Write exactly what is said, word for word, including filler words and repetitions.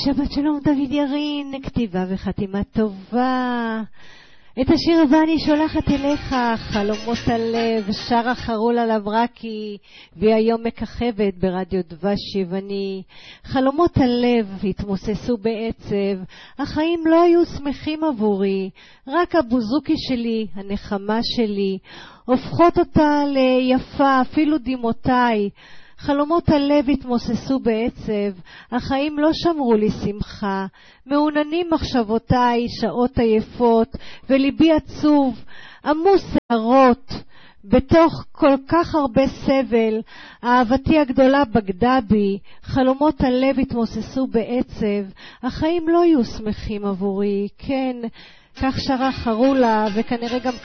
שבת שלום דוד ירין, כתיבה וחתימה טובה. את השיר הבא אני שולחת אליך, חלומות הלב, שרה חרול על אברקי, והיא היום מככבת ברדיו דבש יווני. חלומות הלב התמוססו בעצב, החיים לא היו שמחים עבורי, רק הבוזוקי שלי, הנחמה שלי, הופכות אותה ליפה, אפילו דמעותיי. חלומות הלב התמוססו בעצב, החיים לא שמרו לי שמחה, מעוננים מחשבותיי שעות עייפות, וליבי עצוב, עמוס שערות, בתוך כל כך הרבה סבל, אהבתי הגדולה בגדה בי, חלומות הלב התמוססו בעצב, החיים לא היו שמחים עבורי, כן, כך שרה חרולה, וכנראה גם